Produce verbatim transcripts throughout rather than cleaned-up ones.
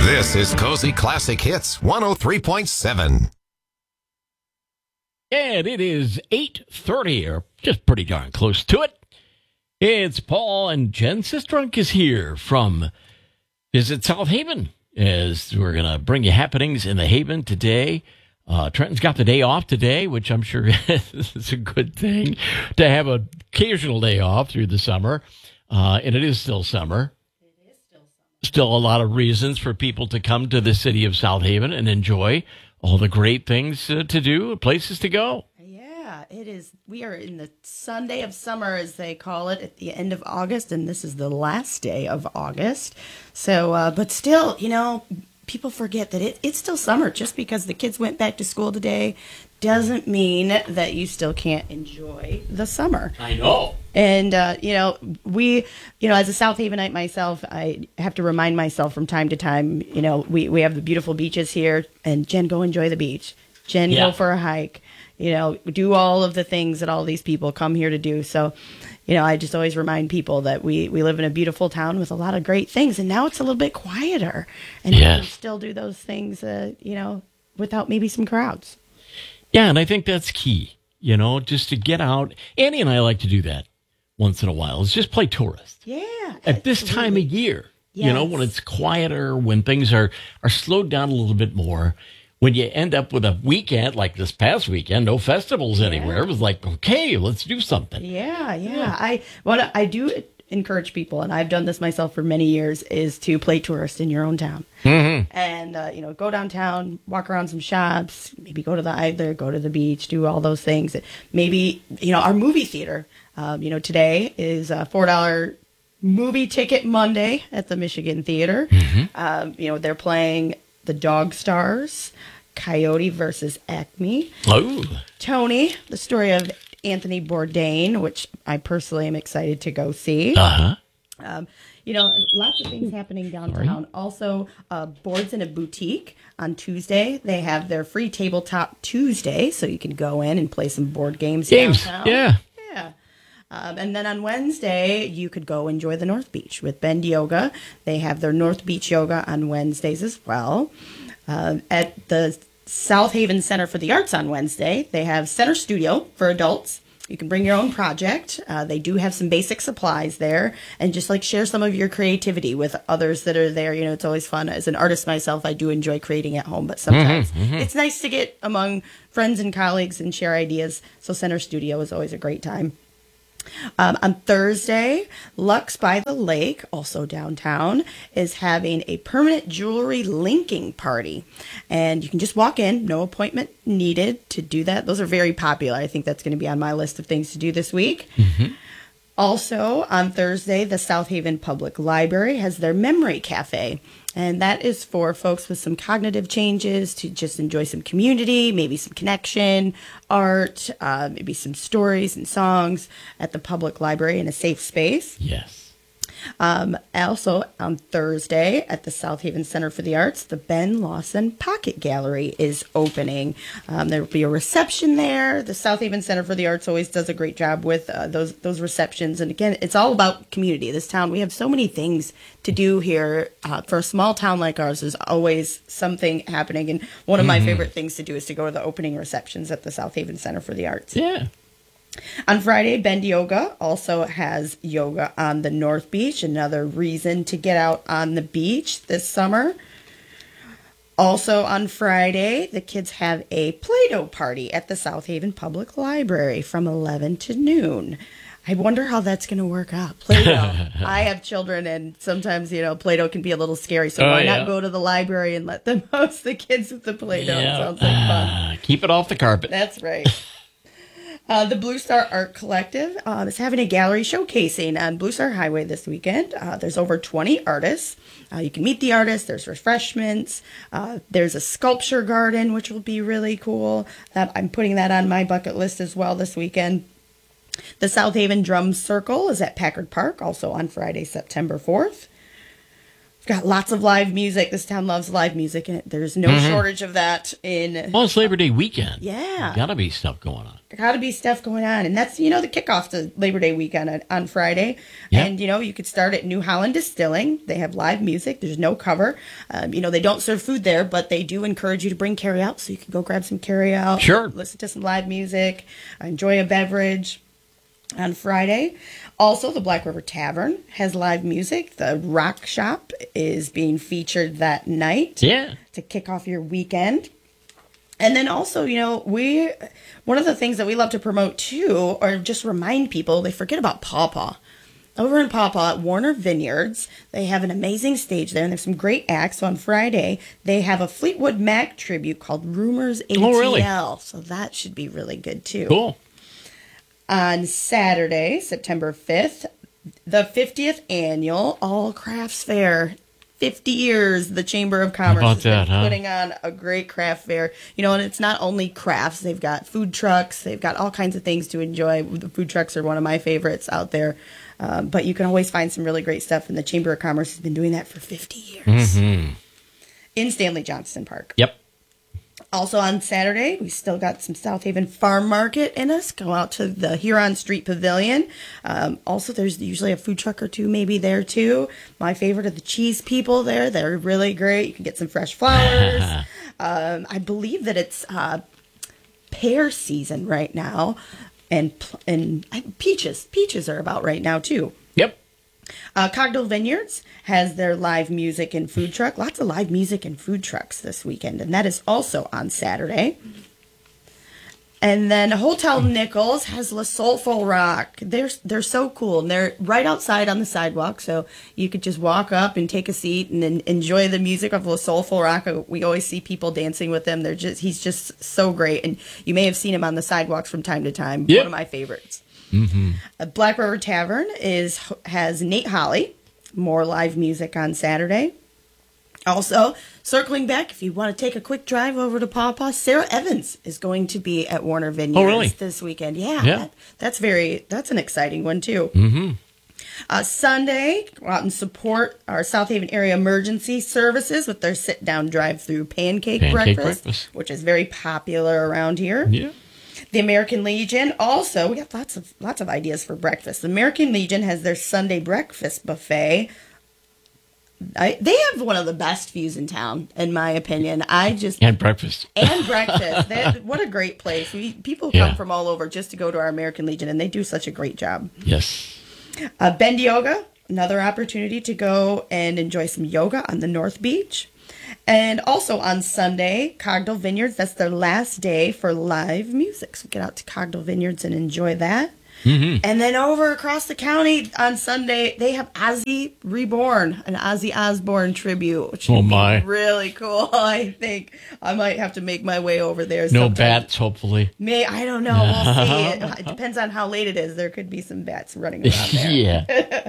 This is Cozy Classic Hits one oh three point seven. And it is eight thirty, or just pretty darn close to it. It's Paul, and Jen Sistrunk is here from Visit South Haven, as we're going to bring you happenings in the Haven today. Uh, Trenton's got the day off today, which I'm sure is a good thing, to have an occasional day off through the summer. Uh, and it is still summer. It is still summer. Still a lot of reasons for people to come to the city of South Haven and enjoy all the great things uh, to do, places to go. Yeah, it is. We are in the Sunday of summer, as they call it, at the end of August, and this is the last day of August. So, uh, but still, you know, people forget that it, it's still summer. Just because the kids went back to school today doesn't mean that you still can't enjoy the summer. I know. And, uh, you know, we, you know, as a South Havenite myself, I have to remind myself from time to time, you know, we, we have the beautiful beaches here, and Jen, go enjoy the beach. Jen, Yeah. go for a hike. You know, do all of the things that all these people come here to do. So, you know, I just always remind people that we, we live in a beautiful town with a lot of great things, and now it's a little bit quieter. And Yes. you can still do those things, uh, you know, without maybe some crowds. Yeah, and I think that's key, you know, just to get out. Annie and I like to do that once in a while, is just play tourist. Yeah. At this time of year, you know, Yes. when it's quieter, when things are, are slowed down a little bit more, when you end up with a weekend like this past weekend, no festivals anywhere, it was like, okay, let's do something. Yeah, yeah. I what I do encourage people, and I've done this myself for many years, is to play tourist in your own town. Mm-hmm. And, uh, you know, go downtown, walk around some shops, maybe go to the either, go to the beach, do all those things. Maybe, you know, our movie theater, um, you know, today is a four dollar movie ticket Monday at the Michigan Theater. Mm-hmm. Um, you know, they're playing The Dog Stars, Coyote versus Acme, Oh, Tony, the story of Anthony Bourdain, which I personally am excited to go see. uh-huh. Um, you know, lots of things happening downtown. Also, uh, Boards in a Boutique on Tuesday. They have their free tabletop Tuesday, so you can go in and play some board games, Games, downtown. yeah. Yeah. Um, and then on Wednesday, you could go enjoy the North Beach with Bend Yoga. They have their North Beach Yoga on Wednesdays as well. Uh, at the South Haven Center for the Arts on Wednesday, they have Center Studio for adults. You can bring your own project. Uh, they do have some basic supplies there, and just like share some of your creativity with others that are there. You know, it's always fun. As an artist myself, I do enjoy creating at home, but sometimes Mm-hmm, mm-hmm. it's nice to get among friends and colleagues and share ideas. So Center Studio is always a great time. Um, on Thursday, Lux by the Lake, also downtown, is having a permanent jewelry linking party. And you can just walk in, no appointment needed to do that. Those are very popular. I think that's going to be on my list of things to do this week. Mm-hmm. Also, on Thursday, the South Haven Public Library has their Memory Cafe. And that is for folks with some cognitive changes to just enjoy some community, maybe some connection, art, uh, maybe some stories and songs at the public library in a safe space. Yes. Um, also, on Thursday at the South Haven Center for the Arts, the Ben Lawson Pocket Gallery is opening. Um, there will be a reception there. The South Haven Center for the Arts always does a great job with uh, those those receptions. And again, it's all about community. This town, we have so many things to do here. Uh, for a small town like ours, there's always something happening. And one of my Mm-hmm. favorite things to do is to go to the opening receptions at the South Haven Center for the Arts. Yeah. On Friday, Bend Yoga also has yoga on the North Beach, another reason to get out on the beach this summer. Also on Friday, the kids have a Play-Doh party at the South Haven Public Library from eleven to noon. I wonder how that's going to work out. Play-Doh. I have children, and sometimes, you know, Play-Doh can be a little scary, so Oh, why yeah. not go to the library and let them host the kids with the Play-Doh? Yeah. Sounds like fun. Ah, keep it off the carpet. That's right. Uh, the Blue Star Art Collective uh, is having a gallery showcasing on Blue Star Highway this weekend. Uh, there's over twenty artists. Uh, you can meet the artists. There's refreshments. Uh, there's a sculpture garden, which will be really cool. That, I'm putting that on my bucket list as well this weekend. The South Haven Drum Circle is at Packard Park, also on Friday, September fourth. Got lots of live music. This town loves live music, and there's no Mm-hmm. shortage of that in. Well, it's Labor Day weekend. Yeah. Got to be stuff going on. Got to be stuff going on, and that's, you know, the kickoff to Labor Day weekend on, on Friday. Yeah. And, you know, you could start at New Holland Distilling. They have live music. There's no cover. Um, you know, they don't serve food there, but they do encourage you to bring carry out, so you can go grab some carry out. Sure. Listen to some live music, enjoy a beverage on Friday. Also, the Black River Tavern has live music. The Rock Shop is being featured that night. Yeah. To kick off your weekend. And then also, you know, we, one of the things that we love to promote too, or just remind people, they forget about Paw Paw. Over in Paw Paw at Warner Vineyards, they have an amazing stage there, and there's some great acts. So on Friday, they have a Fleetwood Mac tribute called Rumors A T L. Oh, really? So that should be really good too. Cool. On Saturday, September fifth, the fiftieth annual All Crafts Fair. fifty years, the Chamber of Commerce How about has been that, huh? putting on a great craft fair. You know, and it's not only crafts. They've got food trucks. They've got all kinds of things to enjoy. The food trucks are one of my favorites out there. Um, but you can always find some really great stuff, and the Chamber of Commerce has been doing that for fifty years. Mm-hmm. In Stanley Johnston Park. Yep. Also on Saturday, we still got some South Haven Farm Market in us. Go out to the Huron Street Pavilion. Um, also, there's usually a food truck or two maybe there too. My favorite are the cheese people there. They're really great. You can get some fresh flowers. um, I believe that it's uh, pear season right now. And, pl- and uh, peaches. Peaches are about right now too. Yep. Uh, Cogdell Vineyards has their live music and food truck. Lots of live music and food trucks this weekend, and that is also on Saturday. And then Hotel Nichols has La Soulful Rock. They're they're so cool, and they're right outside on the sidewalk, so you could just walk up and take a seat and en- enjoy the music of La Soulful Rock. We always see people dancing with him. They're just he's just so great, and you may have seen him on the sidewalks from time to time. Yep. One of my favorites. Mm-hmm. Uh, Black River Tavern is has Nate Holly. More live music on Saturday. Also, circling back, if you want to take a quick drive over to Paw Paw, Sarah Evans is going to be at Warner Vineyards Oh, really? this weekend. Yeah, Yeah. That, that's very that's an exciting one too. Mm-hmm. Uh, Sunday, go out and support our South Haven area emergency services with their sit-down drive-through pancake, Pancake breakfast, breakfast. which is very popular around here. Yeah. The American Legion also, we got lots of lots of ideas for breakfast. The American Legion has their Sunday breakfast buffet. I, they have one of the best views in town, in my opinion. I just And breakfast. and breakfast. They, what a great place! We, people come Yeah. from all over just to go to our American Legion, and they do such a great job. Yes. Uh, Bend Yoga, another opportunity to go and enjoy some yoga on the North Beach. And also on Sunday, Cogdell Vineyards, that's their last day for live music. So get out to Cogdell Vineyards and enjoy that. Mm-hmm. And then over across the county on Sunday, they have Ozzy Reborn, an Ozzy Osbourne tribute, which Oh, would be my. really cool. I think I might have to make my way over there. No sometime. bats, hopefully. May I don't know. We'll see. It, it depends on how late it is. There could be some bats running around there. Yeah.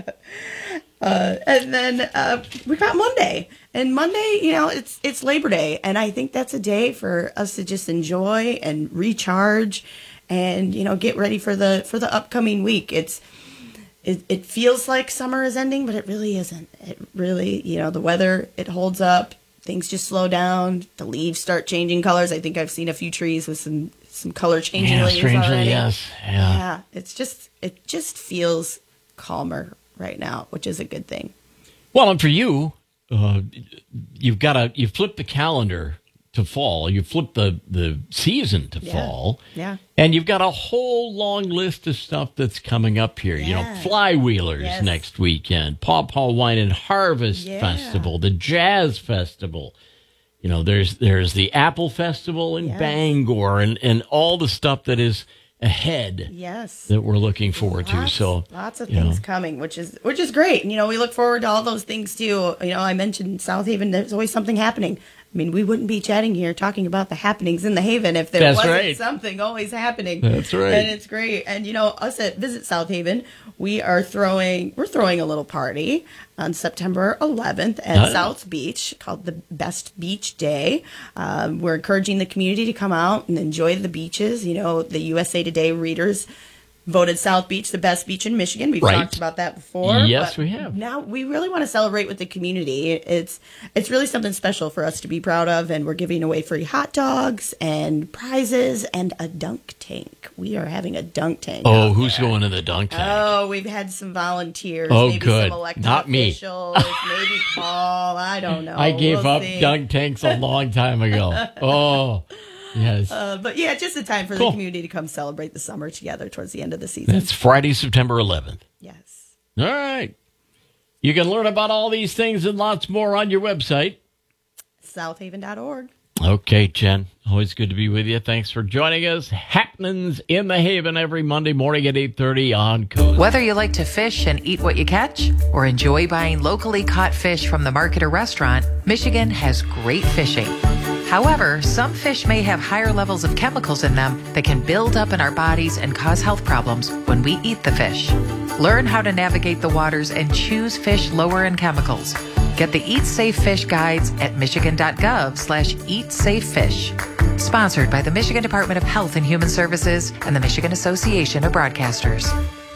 Uh, and then uh, we got Monday, and Monday, you know, it's it's Labor Day, and I think that's a day for us to just enjoy and recharge, and you know, get ready for the for the upcoming week. It's it, it feels like summer is ending, but it really isn't. It really, you know, the weather, it holds up. Things just slow down. The leaves start changing colors. I think I've seen a few trees with some some color changing Yeah, leaves strangely, already. yes. Yeah. Yeah, it's just it just feels calmer right now, which is a good thing. Well, and for you, uh, you've got to you flip the calendar to fall. You flip the the season to Yeah. fall. Yeah. And you've got a whole long list of stuff that's coming up here. You know, Yeah. Flywheelers Yes. next weekend, Paw Paw Wine and Harvest Yeah. Festival, the Jazz Festival. You know, there's there's the Apple Festival in Yes. Bangor, and, and all the stuff that is ahead Yes. that we're looking forward to. Lots, So lots of you things know. coming, which is which is great. And, you know, we look forward to all those things too. You know, I mentioned South Haven. There's always something happening. I mean, we wouldn't be chatting here talking about the happenings in the Haven if there That's wasn't right. something always happening. That's right. And it's great. And you know, us at Visit South Haven, we are throwing we're throwing a little party on September eleventh at Oh. South Beach called the Best Beach Day. Um, we're encouraging the community to come out and enjoy the beaches. You know, the U S A Today readers voted South Beach the best beach in Michigan. We've Right. talked about that before. Yes, but we have. Now we really want to celebrate with the community. It's it's really something special for us to be proud of, and we're giving away free hot dogs and prizes and a dunk tank. We are having a dunk tank. Oh, out who's there. going to the dunk tank? Oh, we've had some volunteers. Oh, maybe good. Some elected Not me. officials, maybe Paul. I don't know. I gave We'll up see. dunk tanks a long time ago. Oh, yes. Uh, but yeah, just a time for Cool. the community to come celebrate the summer together towards the end of the season. It's Friday, September eleventh. Yes. All right. You can learn about all these things and lots more on your website. south haven dot org. Okay, Jen. Always good to be with you. Thanks for joining us. Happenings in the Haven every Monday morning at eight thirty on Coast. Whether you like to fish and eat what you catch or enjoy buying locally caught fish from the market or restaurant, Michigan has great fishing. However, some fish may have higher levels of chemicals in them that can build up in our bodies and cause health problems when we eat the fish. Learn how to navigate the waters and choose fish lower in chemicals. Get the Eat Safe Fish guides at michigan.gov slash eat safe fish. Sponsored by the Michigan Department of Health and Human Services and the Michigan Association of Broadcasters.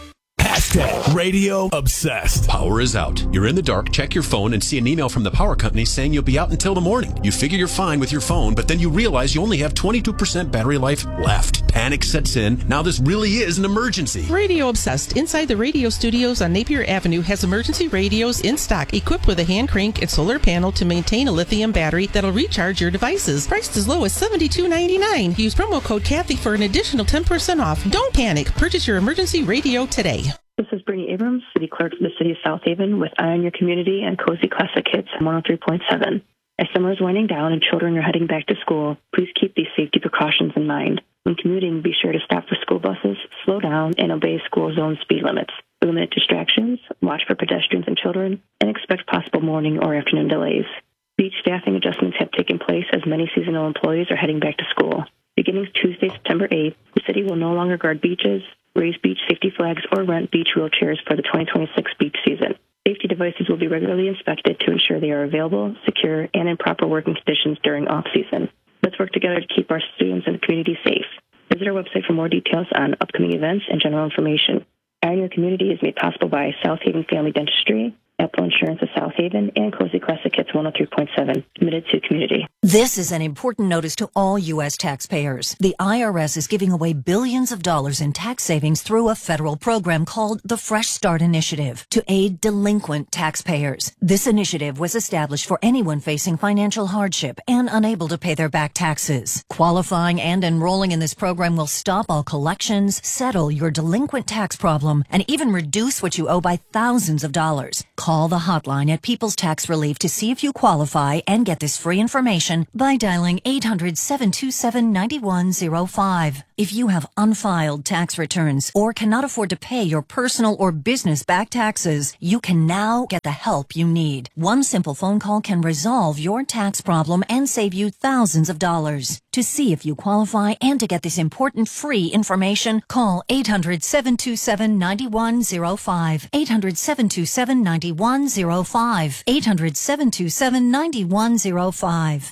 Hashtag Radio Obsessed. Power is out. You're in the dark, check your phone, and see an email from the power company saying you'll be out until the morning. You figure you're fine with your phone, but then you realize you only have twenty-two percent battery life left. Panic sets in. Now this really is an emergency. Radio Obsessed inside the radio studios on Napier Avenue has emergency radios in stock equipped with a hand crank and solar panel to maintain a lithium battery that'll recharge your devices. Priced as low as seventy-two ninety-nine. Use promo code Kathy for an additional ten percent off. Don't panic. Purchase your emergency radio today. This is Brittany Abrams, City Clerk for the City of South Haven with Eye on Your Community and Cozy Classic Hits on one oh three point seven. As summer is winding down and children are heading back to school, please keep these safety precautions in mind. When commuting, be sure to stop for school buses, slow down, and obey school zone speed limits. Eliminate distractions, watch for pedestrians and children, and expect possible morning or afternoon delays. Beach staffing adjustments have taken place as many seasonal employees are heading back to school. Beginning Tuesday, September eighth, the city will no longer guard beaches, raise beach safety flags, or rent beach wheelchairs for the twenty twenty-six beach season. Safety devices will be regularly inspected to ensure they are available, secure, and in proper working conditions during off-season. Let's work together to keep our students and the community safe. Visit our website for more details on upcoming events and general information. Eye on Your Community is made possible by South Haven Family Dentistry, Apple Insurance of South Haven, and Cozy Classic Hits one oh three point seven, committed to community. This is an important notice to all U S taxpayers. The I R S is giving away billions of dollars in tax savings through a federal program called the Fresh Start Initiative to aid delinquent taxpayers. This initiative was established for anyone facing financial hardship and unable to pay their back taxes. Qualifying and enrolling in this program will stop all collections, settle your delinquent tax problem, and even reduce what you owe by thousands of dollars. Call the hotline at People's Tax Relief to see if you qualify and get this free information by dialing eight hundred, seven two seven, nine one zero five. If you have unfiled tax returns or cannot afford to pay your personal or business back taxes, you can now get the help you need. One simple phone call can resolve your tax problem and save you thousands of dollars. To see if you qualify and to get this important free information, call eight hundred, seven two seven, nine one zero five. eight hundred, seven two seven, nine one zero five. eight hundred, seven two seven, nine one zero five.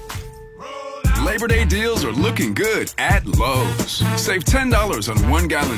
Labor Day deals are looking good at Lowe's. Save ten dollars on one gallon